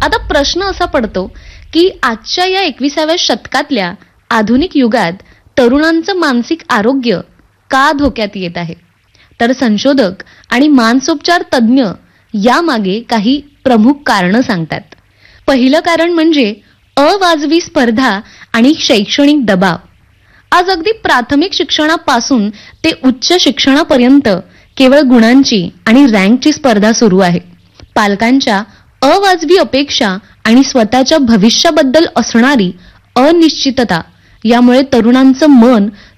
आता प्रश्न असा पडतो की आजच्या या 21व्या शतकातल्या आधुनिक युगात तरुणांचं मानसिक आरोग्य का धोक्यात येत आहे. तर संशोधक आणि मानसोपचार तज्ज्ञ यामागे काही प्रमुख कारणं सांगतात. पहिलं कारण म्हणजे अवाजवी स्पर्धा आणि शैक्षणिक दबाव. आज अगदी प्राथमिक शिक्षणापासून ते उच्च शिक्षणापर्यंत केवळ गुणांची आणि रँकची स्पर्धा सुरू आहे. पालकांच्या अवाजवी अपेक्षा आणि स्वतःच्या भविष्याबद्दल असणारी अनिश्चितता यामुळे तरुणांचं मन